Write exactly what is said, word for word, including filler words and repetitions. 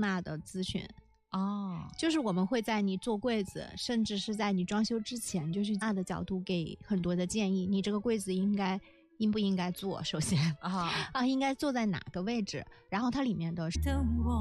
纳的咨询。 哦， 就是我们会在你做柜子，甚至是在你装修之前，就是纳的角度给很多的建议，你这个柜子应该应不应该做，首先啊啊，应该坐在哪个位置，然后它里面的